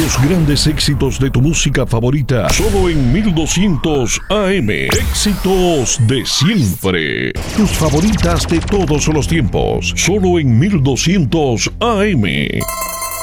Los grandes éxitos de tu música favorita, solo en 1200 AM. Éxitos de siempre. Tus favoritas de todos los tiempos, solo en 1200 AM.